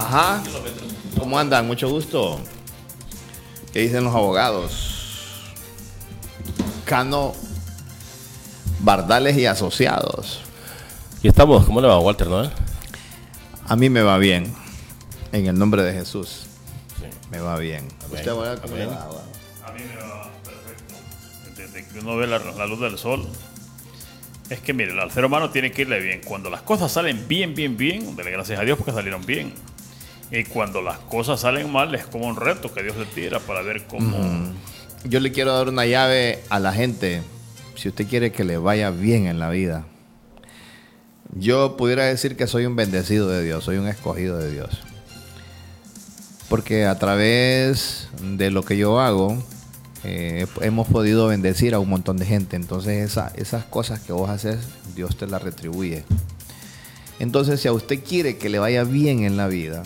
Ajá. ¿Cómo andan? Mucho gusto. ¿Qué dicen los abogados? Cano, Bardales y Asociados. Y estamos, ¿cómo le va, Walter Noel? A mí me va bien. En el nombre de Jesús. Sí. Me va bien. Amén. ¿Usted, abogado, cómo le Amén. va, abogado? A mí me va perfecto. Desde que uno ve la luz del sol. Es que mire, al ser humano tiene que irle bien. Cuando las cosas salen bien, dele gracias a Dios porque salieron bien. Y cuando las cosas salen mal es como un reto que Dios le tira para ver cómo... Yo le quiero dar una llave a la gente. Si usted quiere que le vaya bien en la vida. Yo pudiera decir que soy un bendecido de Dios, soy un escogido de Dios. Porque a través de lo que yo hago, hemos podido bendecir a un montón de gente. Entonces esas cosas que vos haces, Dios te las retribuye. Entonces si a usted quiere que le vaya bien en la vida,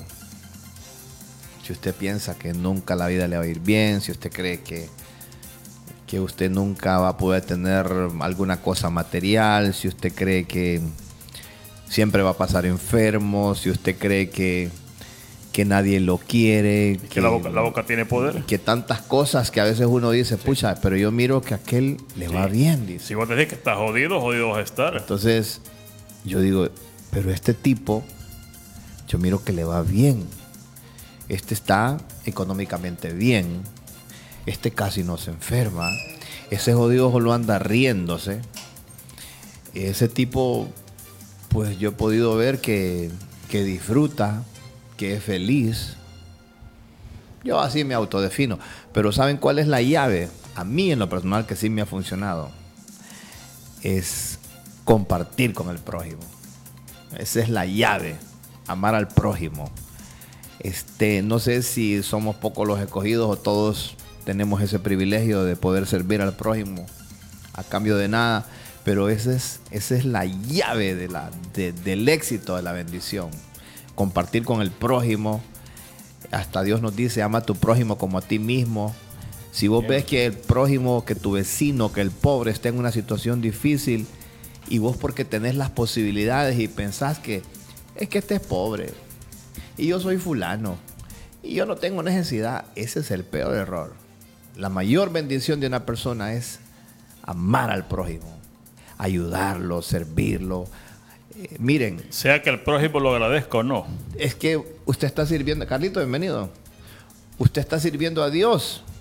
si usted piensa que nunca la vida le va a ir bien, si usted cree que usted nunca va a poder tener alguna cosa material, si usted cree que siempre va a pasar enfermo, si usted cree que nadie lo quiere, que la boca tiene poder. que tantas cosas que a veces uno dice, pucha, pero yo miro que a aquel le va bien, dice. Si vos decís que estás jodido vas a estar. Entonces yo digo, pero este tipo, yo miro que le va bien. Este está económicamente bien. Este casi no se enferma. Ese jodido solo anda riéndose. Ese tipo, pues yo he podido ver que disfruta, que es feliz. Yo así me autodefino. Pero ¿saben cuál es la llave? A mí en lo personal que sí me ha funcionado. Es compartir con el prójimo. Esa es la llave. Amar al prójimo. No sé si somos pocos los escogidos o todos tenemos ese privilegio de poder servir al prójimo a cambio de nada, pero esa es la llave del éxito de la bendición. Compartir con el prójimo. Hasta Dios nos dice, ama a tu prójimo como a ti mismo. Si vos ves que el prójimo, que tu vecino, que el pobre está en una situación difícil y vos porque tenés las posibilidades y pensás que es que este es pobre y yo soy fulano y yo no tengo necesidad, ese es el peor error. La mayor bendición de una persona es amar al prójimo, ayudarlo, servirlo. Miren, Sea que el prójimo lo agradezca o no. es que usted está sirviendo, Carlito, bienvenido. Usted está sirviendo a Dios